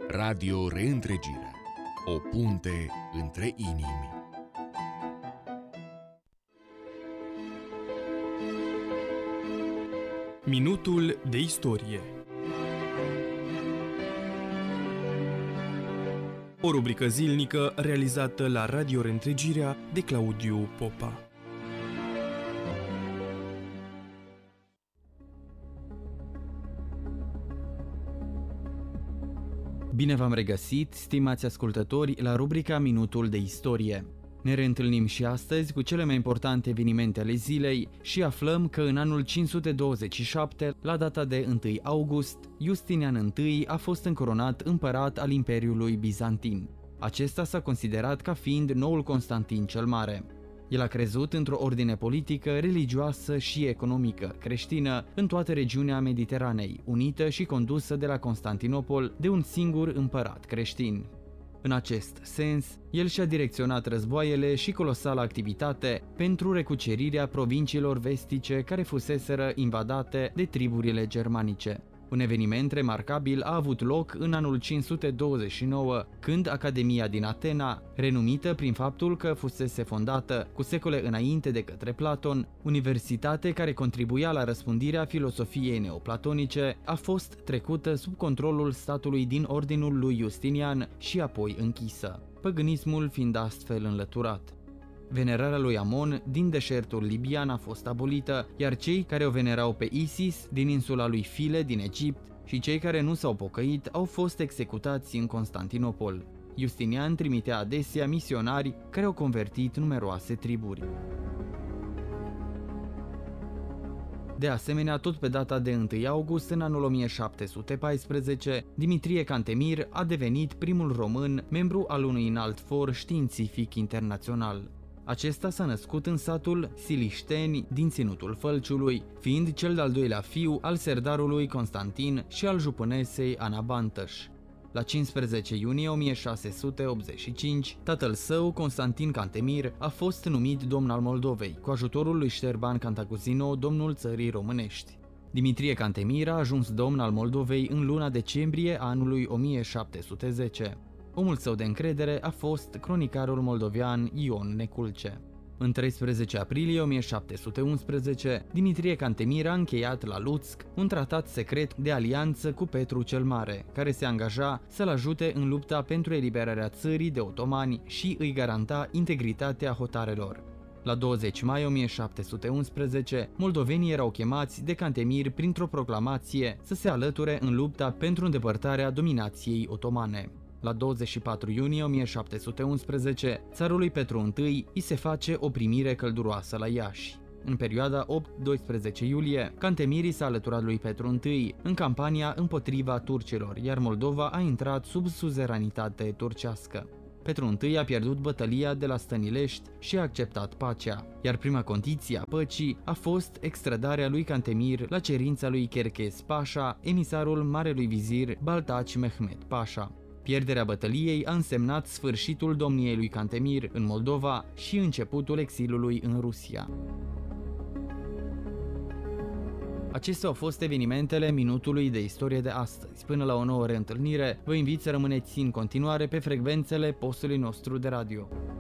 Radio Reîntregirea. O punte între inimi. Minutul de istorie. O rubrică zilnică realizată la Radio Reîntregirea de Claudiu Popa. Bine v-am regăsit, stimați ascultători, la rubrica Minutul de istorie. Ne reîntâlnim și astăzi cu cele mai importante evenimente ale zilei și aflăm că în anul 527, la data de 1 august, Justinian I a fost încoronat împărat al Imperiului Bizantin. Acesta s-a considerat ca fiind noul Constantin cel Mare. El a crezut într-o ordine politică, religioasă și economică creștină în toată regiunea Mediteranei, unită și condusă de la Constantinopol de un singur împărat creștin. În acest sens, el și-a direcționat războaiele și colosala activitate pentru recucerirea provinciilor vestice care fuseseră invadate de triburile germanice. Un eveniment remarcabil a avut loc în anul 529, când Academia din Atena, renumită prin faptul că fusese fondată cu secole înainte de către Platon, universitate care contribuia la răspândirea filosofiei neoplatonice, a fost trecută sub controlul statului din ordinul lui Justinian și apoi închisă, păgânismul fiind astfel înlăturat. Venerarea lui Amon din deșertul libian a fost abolită, iar cei care o venerau pe Isis din insula lui File din Egipt și cei care nu s-au pocăit au fost executați în Constantinopol. Justinian trimitea adesea misionari care au convertit numeroase triburi. De asemenea, tot pe data de 1 august, în anul 1714, Dimitrie Cantemir a devenit primul român membru al unui înalt for științific internațional. Acesta s-a născut în satul Silișteni din Ținutul Fălciului, fiind cel de-al doilea fiu al serdarului Constantin și al jupânesei Ana Bantăș. La 15 iunie 1685, tatăl său, Constantin Cantemir, a fost numit domn al Moldovei, cu ajutorul lui Șterban Cantacuzino, domnul țării românești. Dimitrie Cantemir a ajuns domn al Moldovei în luna decembrie anului 1710. Omul său de încredere a fost cronicarul moldovean Ion Neculce. În 13 aprilie 1711, Dimitrie Cantemir a încheiat la Luțc un tratat secret de alianță cu Petru cel Mare, care se angaja să-l ajute în lupta pentru eliberarea țării de otomani și îi garanta integritatea hotarelor. La 20 mai 1711, moldovenii erau chemați de Cantemir printr-o proclamație să se alăture în lupta pentru îndepărtarea dominației otomane. La 24 iunie 1711, țarului Petru I îi se face o primire călduroasă la Iași. În perioada 8-12 iulie, Cantemir s-a alăturat lui Petru I în campania împotriva turcilor, iar Moldova a intrat sub suzeranitate turcească. Petru I a pierdut bătălia de la Stănilești și a acceptat pacea, iar prima condiție a păcii a fost extradarea lui Cantemir la cerința lui Cherkes Pașa, emisarul marelui vizir Baltaci Mehmed Pașa. Pierderea bătăliei a însemnat sfârșitul domniei lui Cantemir în Moldova și începutul exilului în Rusia. Acestea au fost evenimentele minutului de istorie de astăzi. Până la o nouă reîntâlnire, vă invit să rămâneți în continuare pe frecvențele postului nostru de radio.